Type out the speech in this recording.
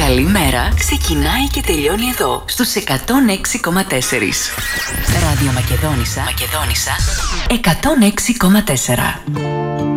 καλημέρα ξεκινάει και τελειώνει εδώ, στους 106,4. Ράδιο Μακεδόνισσα 106,4.